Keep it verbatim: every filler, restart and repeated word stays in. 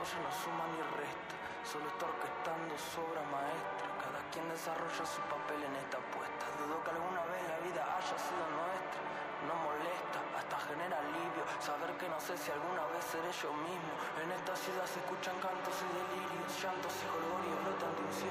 tiempo ya no suma ni resta, solo está orquestando su obra maestra. Cada quien desarrolla su papel en esta apuesta. Dudo que alguna vez la vida haya sido nuestra. No molesta, hasta genera alivio saber que no sé si alguna vez seré yo mismo. En esta ciudad se escuchan cantos y delirios, llantos y jolgorios brotan de un cielo